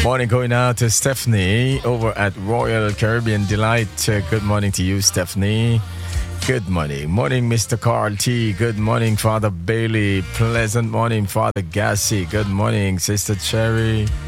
morning going out to Stephanie over at Royal Caribbean Delight. Good morning to you, Stephanie. Good morning. Morning, Mr. Carl T. Good morning, Father Bailey. Pleasant morning, Father Gassi. Good morning, Sister Cherry.